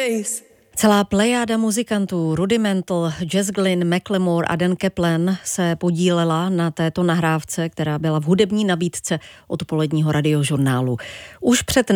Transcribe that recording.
face. Celá plejáda muzikantů Rudimental, Jess Glynne, Macklemore a Dan Kaplan se podílela na této nahrávce, která byla v hudební nabídce odpoledního radiožurnálu. Už před